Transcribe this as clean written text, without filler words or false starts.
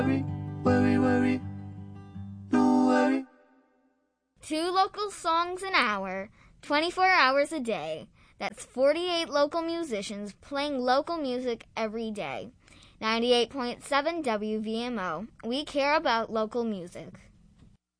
Worry, worry, no worry. 2 local songs an hour, 24 hours a day. That's 48 local musicians playing local music every day. 98.7 WVMO. We care about local music.